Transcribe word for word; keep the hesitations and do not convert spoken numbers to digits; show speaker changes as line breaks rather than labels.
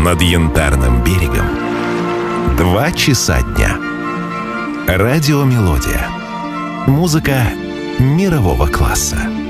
над Янтарным берегом. Два часа дня. Радиомелодия. Музыка мирового класса.